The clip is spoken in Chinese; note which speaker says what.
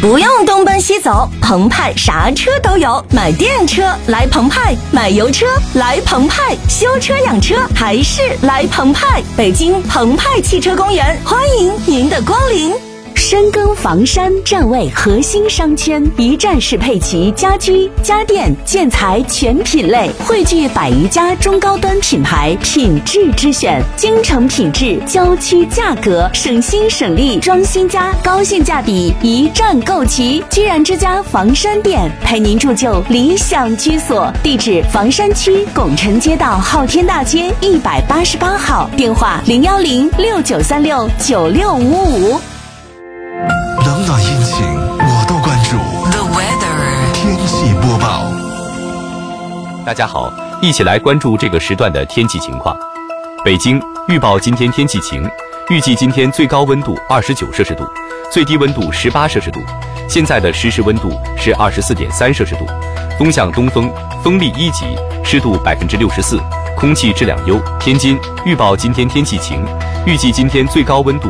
Speaker 1: 不用东奔西走，澎湃啥车都有。买电车来澎湃，买油车来澎湃，修车养车还是来澎湃。北京澎湃汽车公园，欢迎您的光临。深耕房山站位核心商圈，一站式配齐家居、家电、建材全品类，汇聚100余家中高端品牌，品质之选，京城品质，郊区价格，省心省力，装新家，高性价比，一站购齐。居然之家房山店，陪您铸就理想居所。地址：房山区拱辰街道昊天大街188号，电话01069369655。
Speaker 2: 冷暖阴晴我都关注。
Speaker 3: The weather
Speaker 2: 天气播报。
Speaker 4: 大家好，一起来关注这个时段的天气情况。北京预报今天天气晴，预计今天最高温度29摄氏度，最低温度18摄氏度。现在的实时温度是24.3摄氏度，风向东风，风力1级，湿度64%，空气质量优。天津预报今天天气晴，预计今天最高温度